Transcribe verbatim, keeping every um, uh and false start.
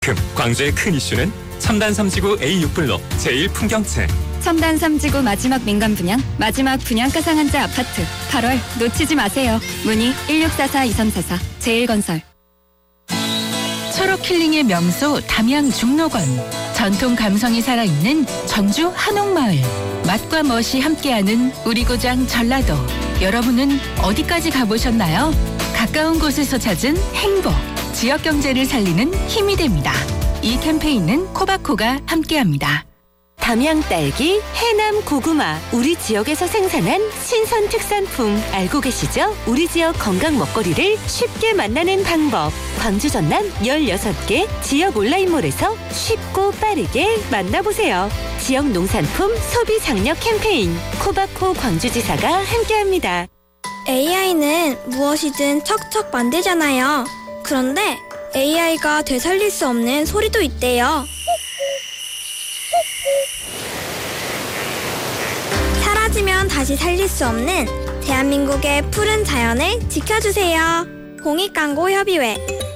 금 광주의 큰 이슈는 첨단 삼지구 에이 육 블록 제일 풍경채. 첨단 삼지구 마지막 민간 분양, 마지막 분양가 상한제 아파트. 팔월 놓치지 마세요. 문의 일육사사 이삼사사 제일건설. 초록 힐링의 명소 담양 중록원. 전통 감성이 살아있는 전주 한옥마을. 맛과 멋이 함께하는 우리 고장 전라도. 여러분은 어디까지 가보셨나요? 가까운 곳에서 찾은 행복. 지역 경제를 살리는 힘이 됩니다. 이 캠페인은 코바코가 함께합니다. 담양 딸기, 해남 고구마, 우리 지역에서 생산한 신선 특산품 알고 계시죠? 우리 지역 건강 먹거리를 쉽게 만나는 방법. 광주 전남 열여섯 개 지역 온라인몰에서 쉽고 빠르게 만나보세요. 지역 농산품 소비 장려 캠페인 코바코 광주지사가 함께합니다. 에이아이는 무엇이든 척척 만들잖아요. 그런데 에이아이가 되살릴 수 없는 소리도 있대요. 사라지면 다시 살릴 수 없는 대한민국의 푸른 자연을 지켜주세요. 공익광고협의회